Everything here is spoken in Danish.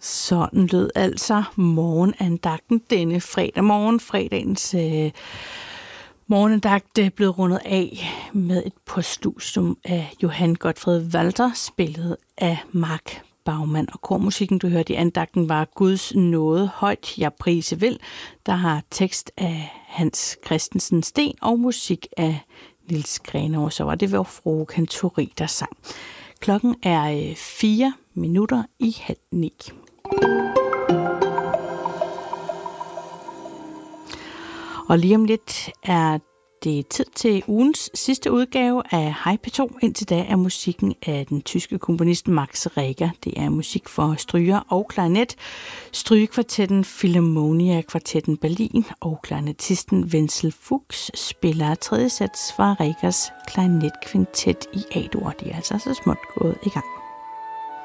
Sådan lød altså morgenandagten denne fredag morgen. Fredagens morgenandagt blev rundet af med et postludium af Johann Gottfried Walther, spillet af Mark Baumann. Og kormusikken, du hørte i andagten, var Guds nåde højt, jeg prise vil, der har tekst af Hans Christensen Sten og musik af Niels Grenaa. Så var det Frue Kantori, der sang. Klokken er 8:04. Og lige om lidt er det tid til ugens sidste udgave af Hej P2. Indtil da er musikken af den tyske komponist Max Reger. Det er musik for stryger og klarinet. Strygekvartetten Philharmonia Kvartetten Berlin og klarinetisten Wenzel Fuchs spiller tredje sats fra Regers klarinetkvintet i A-dur. De er altså så småt gået i gang.